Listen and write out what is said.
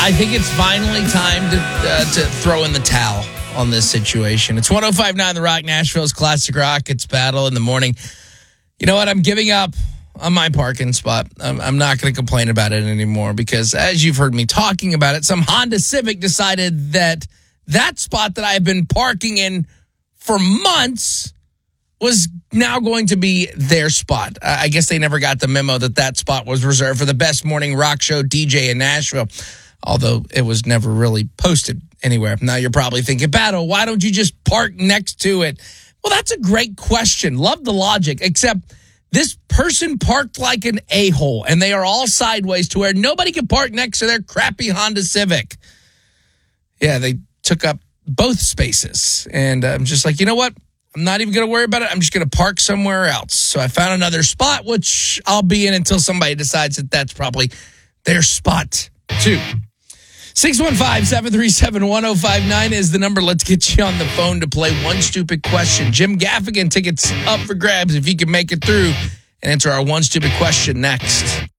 I think it's finally time to throw in the towel on this situation. It's 105.9 The Rock, Nashville's classic rock. It's battle in the morning. You know what? I'm giving up on my parking spot. I'm not going to complain about it anymore because, as you've heard me talking about it, some Honda Civic decided that spot that I have been parking in for months was now going to be their spot. I guess they never got the memo that spot was reserved for the best morning rock show DJ in Nashville, although it was never really posted anywhere. Now you're probably thinking, Battle, why don't you just park next to it? Well, that's a great question. Love the logic, except this person parked like an a-hole, and they are all sideways to where nobody can park next to their crappy Honda Civic. Yeah, they took up both spaces, and I'm just like, you know what? I'm not even going to worry about it. I'm just going to park somewhere else. So I found another spot, which I'll be in until somebody decides that that's probably their spot, too. 615-737-1059 is the number. Let's get you on the phone to play One Stupid Question. Jim Gaffigan tickets up for grabs if you can make it through and answer our One Stupid Question next.